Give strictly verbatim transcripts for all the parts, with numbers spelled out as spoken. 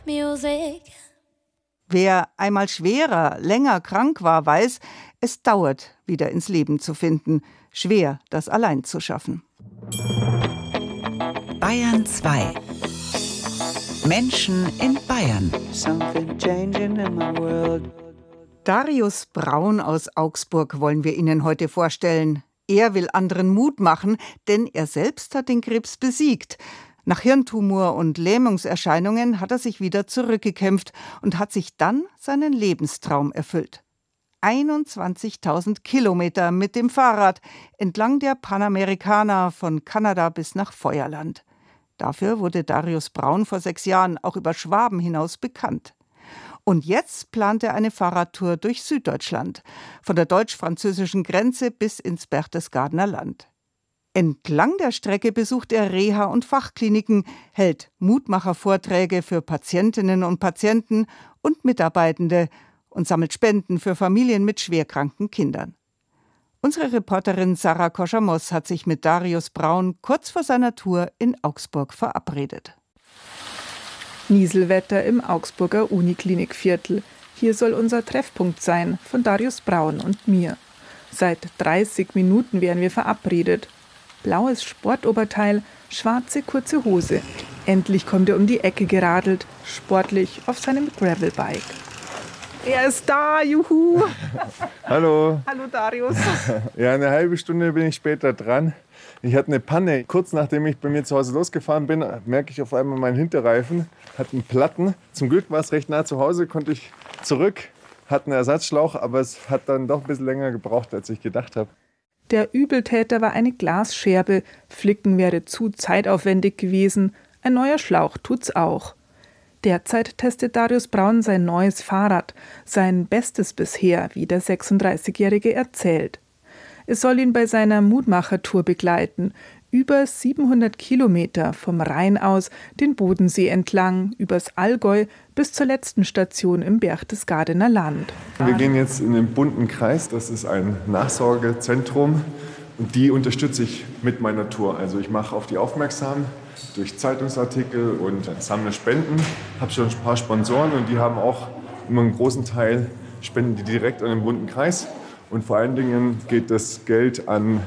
Music. Wer einmal schwerer, länger krank war, weiß, es dauert, wieder ins Leben zu finden. Schwer, das allein zu schaffen. Bayern zwei. Menschen in Bayern. Darius Braun aus Augsburg wollen wir Ihnen heute vorstellen. Er will anderen Mut machen, denn er selbst hat den Krebs besiegt. Nach Hirntumor und Lähmungserscheinungen hat er sich wieder zurückgekämpft und hat sich dann seinen Lebenstraum erfüllt. einundzwanzigtausend Kilometer mit dem Fahrrad entlang der Panamericana von Kanada bis nach Feuerland. Dafür wurde Darius Braun vor sechs Jahren auch über Schwaben hinaus bekannt. Und jetzt plant er eine Fahrradtour durch Süddeutschland, von der deutsch-französischen Grenze bis ins Berchtesgadener Land. Entlang der Strecke besucht er Reha- und Fachkliniken, hält Mutmachervorträge für Patientinnen und Patienten und Mitarbeitende und sammelt Spenden für Familien mit schwerkranken Kindern. Unsere Reporterin Sarah Koschamos hat sich mit Darius Braun kurz vor seiner Tour in Augsburg verabredet. Nieselwetter im Augsburger Uniklinikviertel. Hier soll unser Treffpunkt sein, von Darius Braun und mir. Seit dreißig Minuten wären wir verabredet. Blaues Sportoberteil, schwarze kurze Hose. Endlich kommt er um die Ecke geradelt, sportlich auf seinem Gravelbike. Er ist da, juhu! Hallo. Hallo Darius. Ja, eine halbe Stunde bin ich später dran. Ich hatte eine Panne. Kurz nachdem ich bei mir zu Hause losgefahren bin, merke ich auf einmal, mein Hinterreifen hat einen Platten. Zum Glück war es recht nah zu Hause, konnte ich zurück, hatte einen Ersatzschlauch, aber es hat dann doch ein bisschen länger gebraucht, als ich gedacht habe. Der Übeltäter war eine Glasscherbe. Flicken wäre zu zeitaufwendig gewesen. Ein neuer Schlauch tut's auch. Derzeit testet Darius Braun sein neues Fahrrad. Sein Bestes bisher, wie der sechsunddreißigjährige erzählt. Es soll ihn bei seiner Mutmacher-Tour begleiten. Über siebenhundert Kilometer vom Rhein aus, den Bodensee entlang, übers Allgäu bis zur letzten Station im Berchtesgadener Land. Wir gehen jetzt in den bunten Kreis. Das ist ein Nachsorgezentrum. Und die unterstütze ich mit meiner Tour. Also ich mache auf die aufmerksam durch Zeitungsartikel und sammle Spenden. Ich habe schon ein paar Sponsoren und die haben auch immer einen großen Teil, spenden die direkt an den bunten Kreis. Und vor allen Dingen geht das Geld an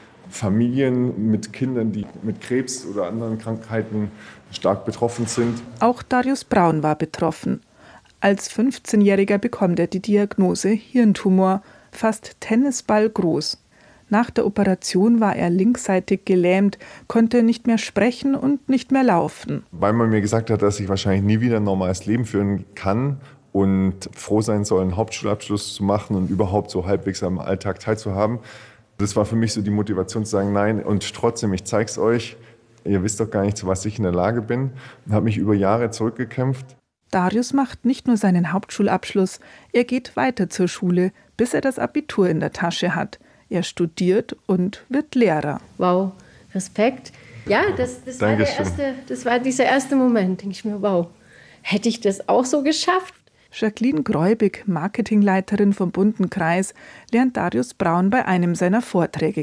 Familien mit Kindern, die mit Krebs oder anderen Krankheiten stark betroffen sind. Auch Darius Braun war betroffen. Als fünfzehnjähriger bekommt er die Diagnose Hirntumor, fast Tennisball groß. Nach der Operation war er linksseitig gelähmt, konnte nicht mehr sprechen und nicht mehr laufen. Weil man mir gesagt hat, dass ich wahrscheinlich nie wieder ein normales Leben führen kann und froh sein soll, einen Hauptschulabschluss zu machen und überhaupt so halbwegs am Alltag teilzuhaben. Das war für mich so die Motivation zu sagen, nein, und trotzdem, ich zeig's euch, ihr wisst doch gar nicht, zu was ich in der Lage bin. Und habe mich über Jahre zurückgekämpft. Darius macht nicht nur seinen Hauptschulabschluss, er geht weiter zur Schule, bis er das Abitur in der Tasche hat. Er studiert und wird Lehrer. Wow, Respekt. Ja, das, das, war, der erste, das war dieser erste Moment. Denke ich mir, wow, hätte ich das auch so geschafft? Jacqueline Gräubig, Marketingleiterin vom Bunten Kreis, lernt Darius Braun bei einem seiner Vorträge